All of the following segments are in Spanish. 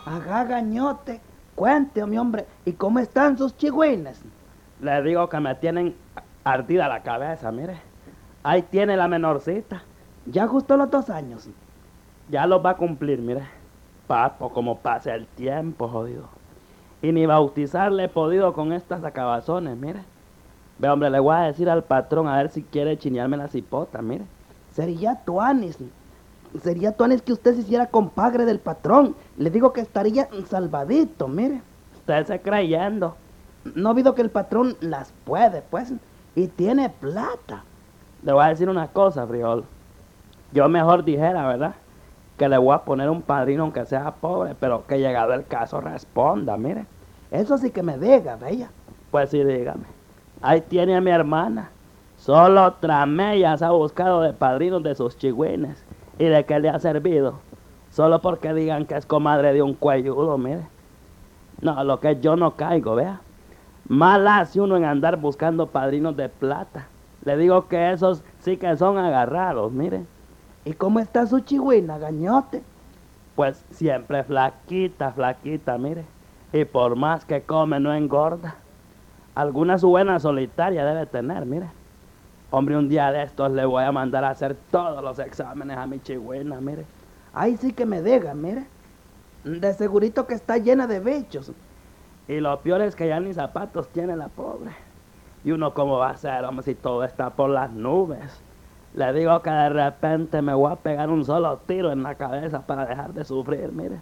Ajá, gañote. Cuente, mi hombre. ¿Y cómo están sus chigüines? Le digo que me tienen ardida la cabeza, mire. Ahí tiene la menorcita. Ya justo los 2 años. Ya los va a cumplir, mire. Papo, como pasa el tiempo, jodido. Y ni bautizarle he podido con estas acabazones, mire. Ve, hombre, le voy a decir al patrón a ver si quiere chinearme la cipota, mire. Sería tuanis. Sería tuanis que usted se hiciera compadre del patrón. Le digo que estaría salvadito, mire. Usted se creyendo. No olvido que el patrón las puede, pues. Y tiene plata. Le voy a decir una cosa, frijol. Yo mejor dijera, ¿verdad? Que le voy a poner un padrino aunque sea pobre, pero que llegado el caso responda, mire. Eso sí que me diga, bella. Pues sí, dígame. Ahí tiene a mi hermana. Solo tramellas ha buscado de padrinos de sus chigüines. ¿Y de qué le ha servido? Solo porque digan que es comadre de un cuelludo, mire. No, lo que yo no caigo, vea. Mal hace uno en andar buscando padrinos de plata. Le digo que esos sí que son agarrados, mire. ¿Y cómo está su chigüina, gañote? Pues siempre flaquita, flaquita, mire. Y por más que come no engorda. Alguna su buena solitaria debe tener, mire. Hombre, un día de estos le voy a mandar a hacer todos los exámenes a mi chigüina, mire. Ahí sí que me diga, mire. De segurito que está llena de bichos. Y lo peor es que ya ni zapatos tiene la pobre. Y uno cómo va a ser, hombre, si todo está por las nubes. Le digo que de repente me voy a pegar un solo tiro en la cabeza para dejar de sufrir, mire.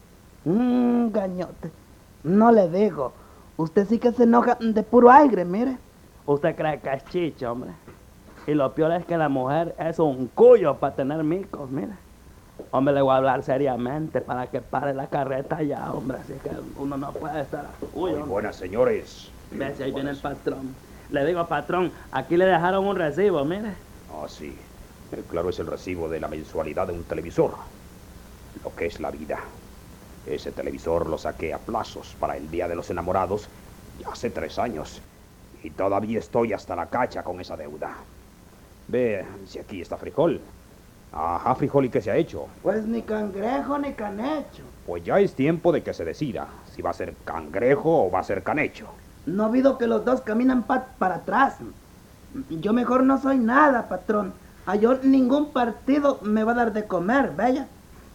Gañote. No le digo. Usted sí que se enoja de puro aire, mire. Usted cree que es chicho, hombre. Y lo peor es que la mujer es un cuyo para tener micos, mire. Hombre, le voy a hablar seriamente para que pare la carreta ya, hombre. Así que uno no puede estar cuyo. Muy buenas, señores. Ve si ahí viene el patrón. Le digo, patrón, aquí le dejaron un recibo, mire. Ah, sí. Claro, es el recibo de la mensualidad de un televisor. Lo que es la vida. Ese televisor lo saqué a plazos para el Día de los Enamorados ya hace 3 años. Y todavía estoy hasta la cacha con esa deuda. Ve, si aquí está frijol. Ajá, frijol, ¿y qué se ha hecho? Pues ni cangrejo ni canecho. Pues ya es tiempo de que se decida si va a ser cangrejo o va a ser canecho. No olvido que los dos caminan para atrás. Yo mejor no soy nada, patrón. A yo ningún partido me va a dar de comer, bella.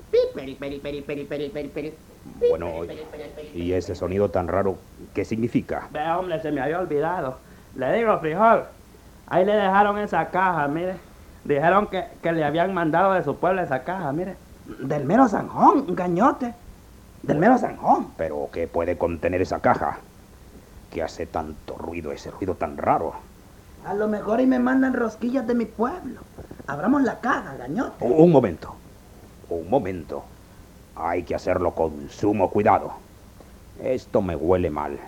Bueno, ¿y ese sonido tan raro qué significa? Ve, hombre, se me había olvidado. Le digo, frijol, ahí le dejaron esa caja, mire. Dijeron que le habían mandado de su pueblo esa caja, mire. Del mero Sanjón, gañote. Del mero Sanjón. ¿Pero qué puede contener esa caja? ¿Qué hace tanto ruido, ese ruido tan raro? A lo mejor y me mandan rosquillas de mi pueblo. Abramos la caja, gañote. Un momento. Un momento. Hay que hacerlo con sumo cuidado. Esto me huele mal.